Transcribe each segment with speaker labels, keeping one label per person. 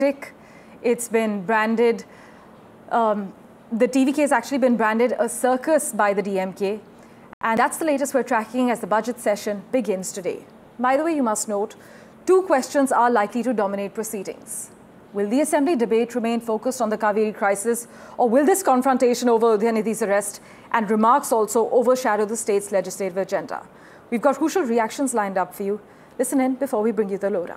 Speaker 1: It's been branded, the TVK has actually been branded a circus by the DMK. And that's the latest we're tracking as the budget session begins today. By the way, you must note, two questions are likely to dominate proceedings. Will the Assembly debate remain focused on the Kaveri crisis, or will this confrontation over Udhayanidhi's arrest and remarks also overshadow the state's legislative agenda? We've got crucial reactions lined up for you. Listen in before we bring you the lowdown.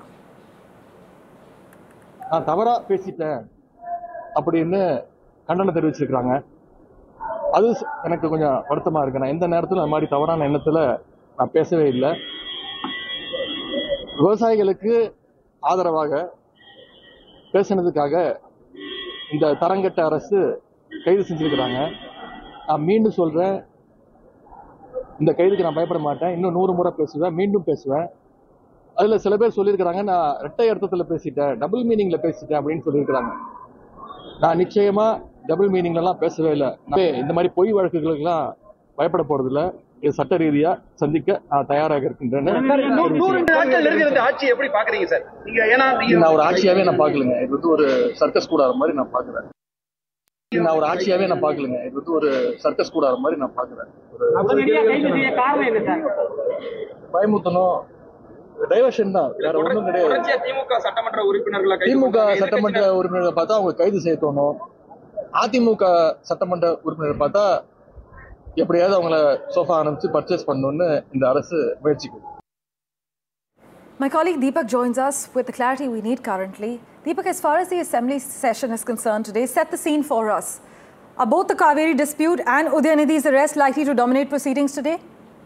Speaker 2: நான் தவறா பேசிட்டேன் அப்படின்னு கண்டனம் தெரிவிச்சிருக்காங்க. அது எனக்கு கொஞ்சம் வருத்தமா இருக்கு. நான் எந்த நேரத்துல அந்த மாதிரி தவறான எண்ணத்துல நான் பேசவே இல்லை. விவசாயிகளுக்கு ஆதரவாக பேசினதுக்காக இந்த தரங்கட்ட அரசு கைது செஞ்சிருக்கிறாங்க. நான் மீண்டும் சொல்றேன், இந்த கைதுக்கு நான் பயப்பட மாட்டேன். இன்னும் 100 முறை பேசுவேன், மீண்டும் பேசுவேன். அதுல சில பேர் சொல்லியிருக்கிறாங்க, நான் இரட்டை அர்த்தத்துல பேசிட்டேன், டபுள் மீனிங்ல பேசிட்டேன் அப்படின்னு சொல்லியிருக்கிறாங்க. நான் நிச்சயமா டபுள் மீனிங்ல எல்லாம் பேசவே இல்லை. இந்த மாதிரி பொய் வழக்குகளுக்கெல்லாம் பயப்பட போறது இல்லை. இது சட்ட ரீதியா சந்திக்க நான் தயாராக இருக்கின்றேன். நான் ஒரு ஆட்சியாவே நான் பாக்கலுங்க. இது வந்து ஒரு சர்க்கஸ் கூடாத மாதிரி நான் பாக்குறேன். நான் ஒரு ஆட்சியாவே நான் பாக்கலுங்க. இது வந்து ஒரு சர்க்கஸ் கூடாத மாதிரி நான் பாக்குறேன். பயமுத்தணும், டைவர்ஷன் தான், வேற ஒன்றும் கிடையாது. திமுக சட்டமன்ற உறுப்பினர்களை பார்த்தா அவங்க கைது செய்ய தோணும். அதிமுக சட்டமன்ற உறுப்பினரை பார்த்தா எப்படியாவது அவங்கள சோஃபா அனுப்பிச்சு பர்ச்சேஸ் பண்ணணும்னு இந்த அரசு முயற்சிக்குது.
Speaker 1: My colleague Deepak joins us with the clarity we need currently. Deepak, as far as the Assembly session is concerned today, set the scene for us. Are both the Kaveri dispute and Udhayanidhi's arrest likely to dominate proceedings today?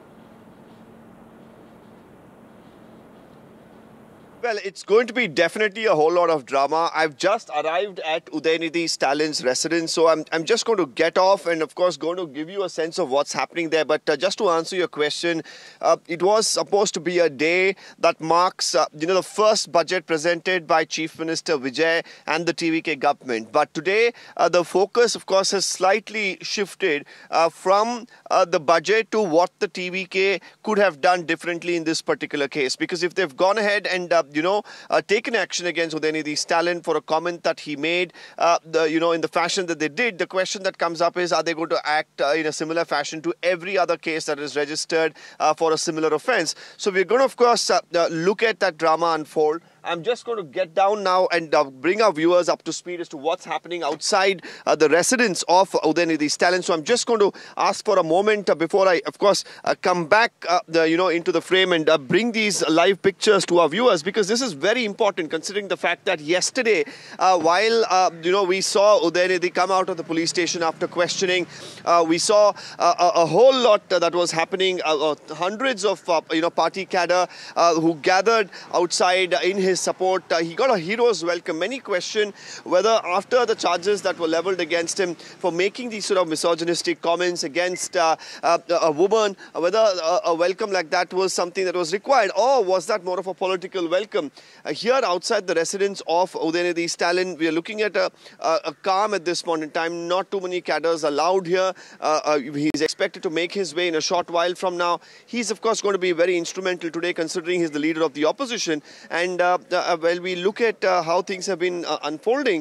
Speaker 3: Well, it's going to be definitely a whole lot of drama. I've just arrived at Udhayanidhi Stalin's residence, so I'm just going to get off and, of course, going to give you a sense of what's happening there. But just to answer your question, it was supposed to be a day that marks, the first budget presented by Chief Minister Vijay and the TVK government. But today, the focus, of course, has slightly shifted from the budget to what the TVK could have done differently in this particular case. Because if they've gone ahead and taken action against Udhayanidhi Stalin for a comment that he made, in the fashion that they did, the question that comes up is, are they going to act in a similar fashion to every other case that is registered for a similar offence? So we're going to, of course, look at that drama unfold. I'm just going to get down now and bring our viewers up to speed as to what's happening outside the residence of Udhayanidhi Stalin. So I'm just going to ask for a moment before I, of course, come back, into the frame and bring these live pictures to our viewers, because this is very important considering the fact that yesterday, while, we saw Udhayanidhi come out of the police station after questioning, we saw a whole lot that was happening, hundreds of, party cadre who gathered outside in his support. He got a hero's welcome. Many question whether after the charges that were leveled against him for making these sort of misogynistic comments against a woman, whether a welcome like that was something that was required, or was that more of a political welcome? Here outside the residence of Udhayanidhi Stalin, we are looking at a calm at this point in time. Not too many cadres allowed here. He's expected to make his way in a short while from now. He's, of course, going to be very instrumental today, considering he's the leader of the opposition. And while we look at how things have been unfolding,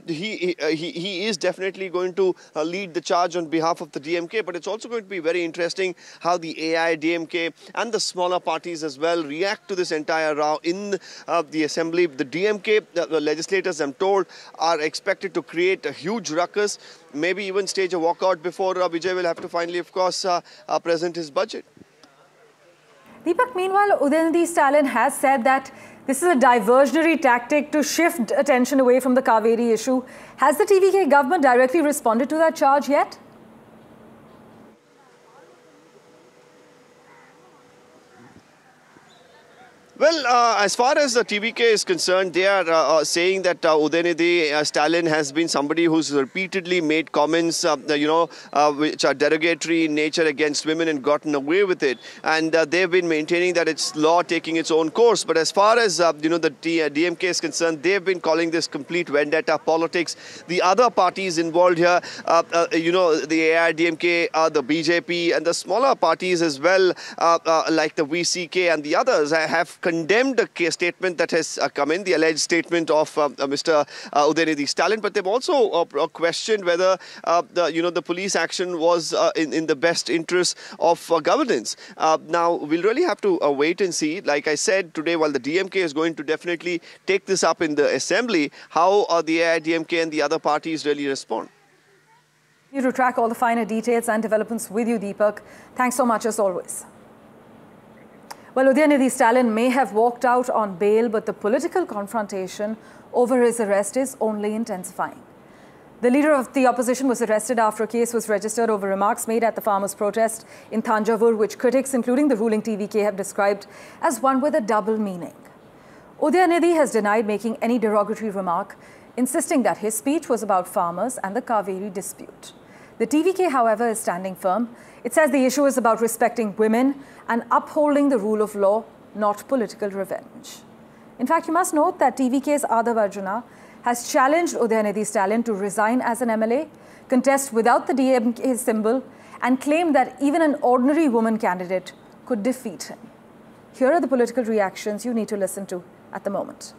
Speaker 3: he is definitely going to lead the charge on behalf of the DMK. But it's also going to be very interesting how the AIDMK and the smaller parties as well react to this entire row in the Assembly. The DMK the legislators, I'm told, are expected to create a huge ruckus, maybe even stage a walkout before Vijay will have to finally, of course, present his budget.
Speaker 1: Deepak, meanwhile, Udhayanidhi Stalin has said that this is a diversionary tactic to shift attention away from the Kaveri issue. Has the TVK government directly responded to that charge yet?
Speaker 3: Well, as far as the TVK is concerned, they are saying that Udhayanidhi Stalin has been somebody who's repeatedly made comments, which are derogatory in nature against women and gotten away with it. And they've been maintaining that it's law taking its own course. But as far as, the DMK is concerned, they've been calling this complete vendetta politics. The other parties involved here, the AIDMK, the BJP and the smaller parties as well, like the VCK and the others, have condemned the statement that has come in, the alleged statement of Mr. Udayanidhi Stalin, but they've also questioned whether the police action was in the best interest of governance. Now, we'll really have to wait and see. Like I said today, while the DMK is going to definitely take this up in the assembly, how the AIDMK and the other parties really respond.
Speaker 1: You to track all the finer details and developments with you, Deepak. Thanks so much as always. Well, Udayanidhi Stalin may have walked out on bail, but the political confrontation over his arrest is only intensifying. The leader of the opposition was arrested after a case was registered over remarks made at the farmers' protest in Thanjavur, which critics, including the ruling TVK, have described as one with a double meaning. Udayanidhi has denied making any derogatory remark, insisting that his speech was about farmers and the Kaveri dispute. The TVK, however, is standing firm. It says the issue is about respecting women and upholding the rule of law, not political revenge. In fact, you must note that TVK's Adav Arjuna has challenged Udayanidhi Stalin to resign as an MLA, contest without the DMK symbol, and claim that even an ordinary woman candidate could defeat him. Here are the political reactions you need to listen to at the moment.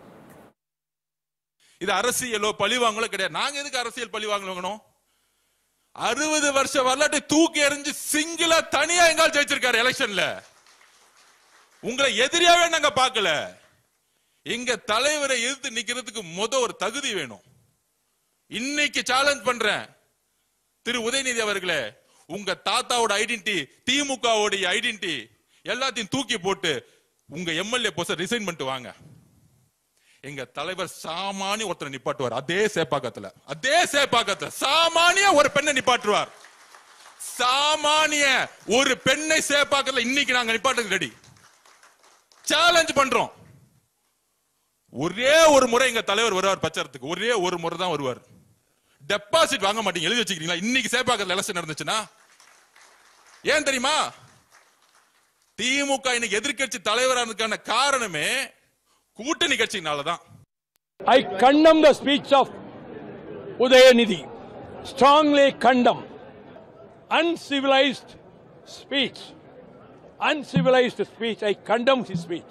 Speaker 4: இது அரசியலோ பழிவாங்களோ கிடையாது. நாங்க எதுக்கு அரசியல் பழிவாங்கணும்? 60 வருஷ வரலாற்றை தூக்கி எறிஞ்சு சிங்கிளா தனியா எங்கால் ஜெயிச்சிருக்காரு எலெக்ஷன்ல. உங்களை எதிரியாவே நாங்க பார்க்கல. எங்க தலைவரை எதிர்த்து நிக்கிறதுக்கு ஒரு தகுதி வேணும். இன்னைக்கு சேலஞ்ச் பண்றேன் திரு உதயநிதி அவர்களே, உங்க தாத்தாவோட ஐடென்டிட்டி, திமுகவோட ஐடென்டிட்டி எல்லாத்தையும் தூக்கி போட்டு உங்க எம்எல்ஏ போஸ்ட் ரிசைன் பண்ணிட்டு வாங்க. எங்க தலைவர் சாமானிய ஒருத்தரை நிப்பாட்டுவார். அதே சேப்பாக்கத்துல சாமானிய ஒரு பெண்ணை நிப்பாட்டுவார். சாமானிய ஒரு பெண்ணை சேப்பாக்கத்துல இன்னைக்கு நாங்க நிப்பாட்டுக்கு ரெடி. சேலஞ்ச் பண்றோம். ஒரே ஒரு முறை எங்க தலைவர் வருவார் பிரச்சாரத்துக்கு. ஒரே ஒரு முறை தான் வருவார். டெபாசிட் வாங்க மாட்டீங்க, எழுதி வச்சுக்கிறீங்களா? இன்னைக்கு சேப்பாக்கத்துல எலெக்ஷன் நடந்துச்சுன்னா ஏன் தெரியுமா? திமுக இன்னைக்கு எதிர்க்கட்சி தலைவரானதுக்கான காரணமே கூட்டணி கட்சினாலதான்.
Speaker 5: I condemn the speech of Udayanidhi. Strongly condemn. Uncivilized speech. Uncivilized speech. I condemn his speech.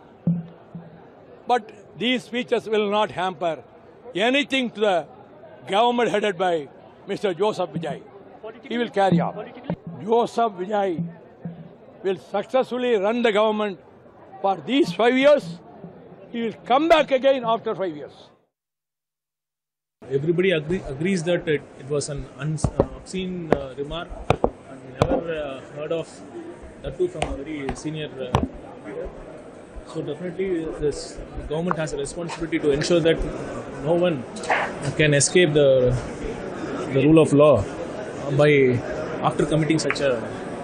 Speaker 5: But these speeches will not hamper anything to the government headed by Mr. Joseph Vijay. He will carry on. Joseph Vijay will successfully run the government for these 5 years. He will come back again after 5 years.
Speaker 6: Everybody agrees that it was an obscene remark, and we never heard of that too from a very senior leader. So definitely the government has a responsibility to ensure that no one can escape the rule of law by after committing such a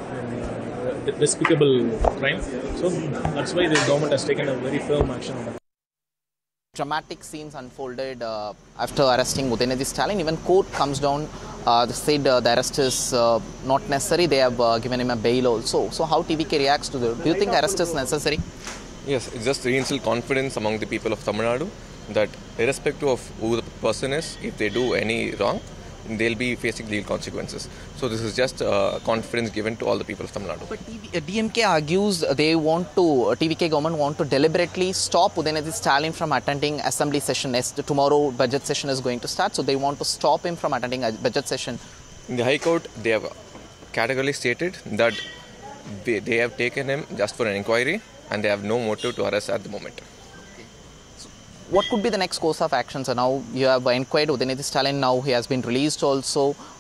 Speaker 6: despicable crime. So that's why the government has taken a very firm action on that.
Speaker 7: Dramatic scenes unfolded after arresting Udayanidhi Stalin. Even court comes down, said the arrest is not necessary. They have given him a bail also. So how TVK reacts to that? Do you think arrest is necessary?
Speaker 8: Yes, it just reinstilled confidence among the people of Tamil Nadu that irrespective of who the person is, if they do any wrong, they'll be facing legal consequences. So this is just confidence given to all the people of Tamil Nadu.
Speaker 7: But DMK argues TVK government want to deliberately stop Udayanidhi Stalin from attending assembly session. Tomorrow budget session is going to start, so they want to stop him from attending a budget session.
Speaker 8: In the High Court, they have categorically stated that they have taken him just for an inquiry and they have no motive to arrest at the moment.
Speaker 7: What could be the next course of action? So now you have inquired Udayanidhi Stalin, now he has been released also.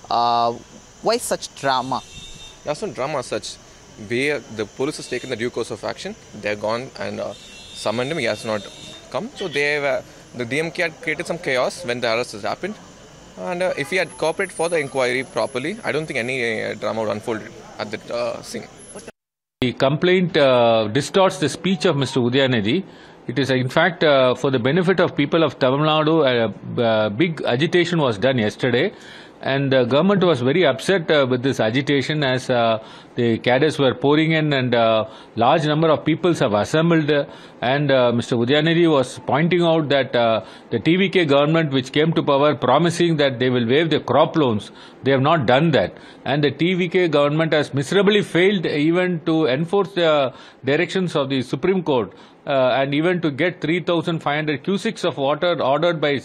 Speaker 7: Why such drama?
Speaker 8: There's no drama as such. The police has taken the due course of action. They have gone and summoned him. He has not come. So the DMK had created some chaos when the arrest has happened. And if he had cooperated for the inquiry properly, I don't think any drama would unfold at the scene.
Speaker 9: The complaint distorts the speech of Mr. Udayanidhi. It is in fact for the benefit of people of Tamil Nadu, a big agitation was done yesterday And the government was very upset with this agitation as the cadres were pouring in and large number of people have assembled and Mr. Udayanithi was pointing out that the TVK government which came to power promising that they will waive the crop loans, they have not done that. And the TVK government has miserably failed even to enforce the directions of the Supreme Court and even to get 3,500 cusics of water ordered by